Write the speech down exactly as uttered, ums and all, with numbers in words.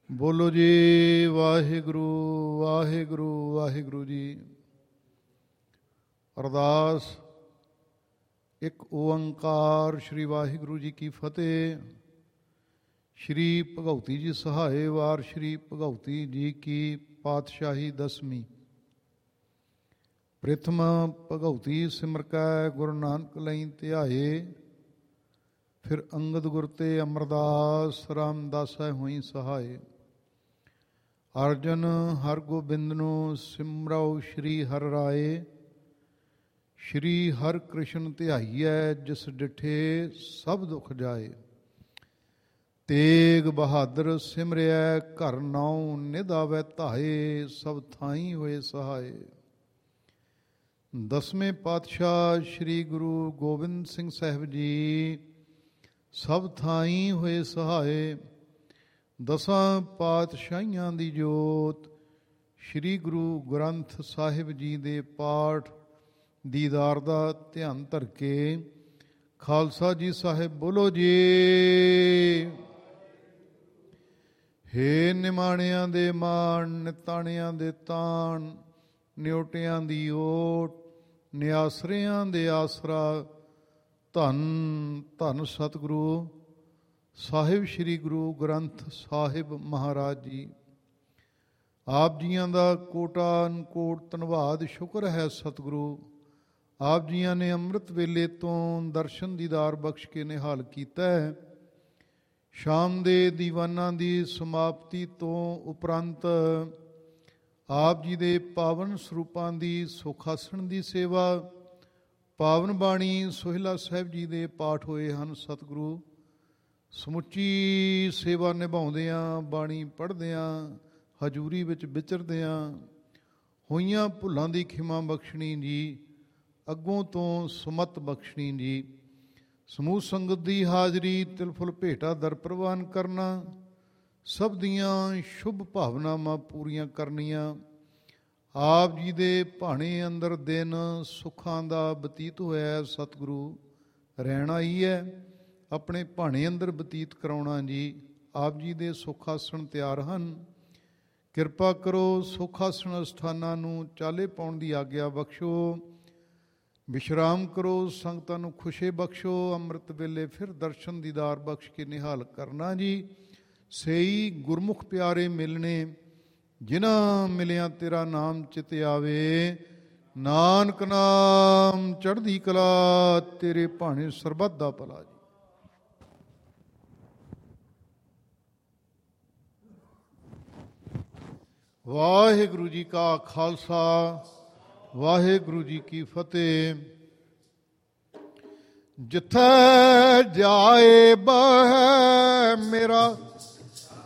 ਬੋਲੋ ਜੀ ਵਾਹਿਗੁਰੂ ਵਾਹਿਗੁਰੂ ਵਾਹਿਗੁਰੂ ਜੀ। ਅਰਦਾਸ। ਇੱਕ ਓੰਕਾਰ ਸ਼੍ਰੀ ਵਾਹਿਗੁਰੂ ਜੀ ਕੀ ਫਤਿਹ। ਸ਼੍ਰੀ ਭਗਉਤੀ ਜੀ ਸਹਾਏ ਵਾਰ ਸ਼੍ਰੀ ਭਗਉਤੀ ਜੀ ਕੀ ਪਾਤਸ਼ਾਹੀ ਦਸਵੀਂ। ਪ੍ਰਿਥਮ ਭਗਉਤੀ ਸਿਮਰ ਕੈ ਗੁਰੂ ਨਾਨਕ ਲਈ ਧਿਆਏ। ਫਿਰ ਅੰਗਦ ਗੁਰ ਤੇ ਅਮਰਦਾਸ ਰਾਮਦਾਸੈ ਹੋਈ ਸਹਾਏ। ਅਰਜਨ ਹਰ ਗੋਬਿੰਦ ਨੂੰ ਸਿਮਰਉ ਸ਼੍ਰੀ ਹਰਿ ਰਾਏ। ਸ਼੍ਰੀ ਹਰਿ ਕ੍ਰਿਸ਼ਨ ਧਿਆਈਐ ਜਿਸ ਡਿਠੇ ਸਭ ਦੁਖ ਜਾਏ। ਤੇਗ ਬਹਾਦਰ ਸਿਮਰਿਐ ਘਰ ਨਾਉ ਨਿਧ ਆਵੈ ਧਾਏ। ਸਭ ਥਾਈ ਹੋਏ ਸਹਾਏ। ਦਸਵੇਂ ਪਾਤਸ਼ਾਹ ਸ਼੍ਰੀ ਗੁਰੂ ਗੋਬਿੰਦ ਸਿੰਘ ਸਾਹਿਬ ਜੀ ਸਭ ਥਾਈ ਹੋਏ ਸਹਾਏ। ਦਸਾਂ ਪਾਤਸ਼ਾਹੀਆਂ ਦੀ ਜੋਤ ਸ਼੍ਰੀ ਗੁਰੂ ਗ੍ਰੰਥ ਸਾਹਿਬ ਜੀ ਦੇ ਪਾਠ ਦੀਦਾਰ ਦਾ ਧਿਆਨ ਧਰ ਕੇ ਖਾਲਸਾ ਜੀ ਸਾਹਿਬ ਬੋਲੋ ਜੀ। ਹੇ ਨਿਮਾਣਿਆਂ ਦੇ ਮਾਣ ਨਿਤਾਣਿਆਂ ਦੇ ਤਾਣ ਨਿਉਟਿਆਂ ਦੀ ਓਟ ਨਿਆਸਰਿਆਂ ਦੇ ਆਸਰਾ। ਧੰਨ ਧੰਨ ਸਤਿਗੁਰੂ ਸਾਹਿਬ ਸ਼੍ਰੀ ਗੁਰੂ ਗ੍ਰੰਥ ਸਾਹਿਬ ਮਹਾਰਾਜ ਜੀ। ਆਪ ਜੀਆਂ ਦਾ ਕੋਟਾ ਅਨਕੋਟ ਧੰਨਵਾਦ ਸ਼ੁਕਰ ਹੈ ਸਤਿਗੁਰੂ। ਆਪ ਜੀਆਂ ਨੇ ਅੰਮ੍ਰਿਤ ਵੇਲੇ ਤੋਂ ਦਰਸ਼ਨ ਦੀਦਾਰ ਬਖਸ਼ ਕੇ ਨਿਹਾਲ ਕੀਤਾ ਹੈ। ਸ਼ਾਮ ਦੇ ਦੀਵਾਨਾਂ ਦੀ ਸਮਾਪਤੀ ਤੋਂ ਉਪਰੰਤ ਆਪ ਜੀ ਦੇ ਪਾਵਨ ਸਰੂਪਾਂ ਦੀ ਸੁਖਾਸਣ ਦੀ ਸੇਵਾ, ਪਾਵਨ ਬਾਣੀ ਸੋਹਿਲਾ ਸਾਹਿਬ ਜੀ ਦੇ ਪਾਠ ਹੋਏ ਹਨ। ਸਤਿਗੁਰੂ ਸਮੁੱਚੀ ਸੇਵਾ ਨਿਭਾਉਂਦਿਆਂ, ਬਾਣੀ ਪੜ੍ਹਦਿਆਂ, ਹਜ਼ੂਰੀ ਵਿੱਚ ਵਿਚਰਦਿਆਂ ਹੋਈਆਂ ਭੁੱਲਾਂ ਦੀ ਖਿਮਾ ਬਖਸ਼ਣੀ ਜੀ, ਅੱਗੋਂ ਤੋਂ ਸੁਮਤ ਬਖਸ਼ਣੀ ਜੀ। ਸਮੂਹ ਸੰਗਤ ਦੀ ਹਾਜ਼ਰੀ ਤਿਲ ਫੁੱਲ ਭੇਟਾ ਦਰ ਪ੍ਰਵਾਨ ਕਰਨਾ, ਸਭ ਦੀਆਂ ਸ਼ੁਭ ਭਾਵਨਾਵਾਂ ਪੂਰੀਆਂ ਕਰਨੀਆਂ। ਆਪ ਜੀ ਦੇ ਭਾਣੇ ਅੰਦਰ ਦਿਨ ਸੁੱਖਾਂ ਦਾ ਬਤੀਤ ਹੋਇਆ। ਸਤਿਗੁਰੂ ਰਹਿਣਾ ਹੀ ਹੈ, ਆਪਣੇ ਭਾਣੇ ਅੰਦਰ ਬਤੀਤ ਕਰਾਉਣਾ ਜੀ। ਆਪ ਜੀ ਦੇ ਸੁੱਖ ਆਸਣ ਤਿਆਰ ਹਨ। ਕਿਰਪਾ ਕਰੋ ਸੁੱਖ ਆਸਣ ਅਸਥਾਨਾਂ ਨੂੰ ਚਾਲੇ ਪਾਉਣ ਦੀ ਆਗਿਆ ਬਖਸ਼ੋ। ਵਿਸ਼ਰਾਮ ਕਰੋ, ਸੰਗਤਾਂ ਨੂੰ ਖੁਸ਼ੀ ਬਖਸ਼ੋ। ਅੰਮ੍ਰਿਤ ਵੇਲੇ ਫਿਰ ਦਰਸ਼ਨ ਦੀਦਾਰ ਬਖਸ਼ ਕੇ ਨਿਹਾਲ ਕਰਨਾ ਜੀ। ਸਈ ਗੁਰਮੁਖ ਪਿਆਰੇ ਮਿਲਣੇ, ਜਿਨ੍ਹਾਂ ਮਿਲਿਆ ਤੇਰਾ ਨਾਮ ਚਿਤ ਆਵੇ। ਨਾਨਕ ਨਾਮ ਚੜ੍ਹਦੀ ਕਲਾ, ਤੇਰੇ ਭਾਣੇ ਸਰਬੱਤ ਦਾ ਭਲਾ ਜੀ। ਵਾਹਿਗੁਰੂ ਜੀ ਕਾ ਖਾਲਸਾ, ਵਾਹਿਗੁਰੂ ਜੀ ਕੀ ਫਤਿਹ। ਜਿੱਥੇ ਜਾਏ ਬਹਿ ਮੇਰਾ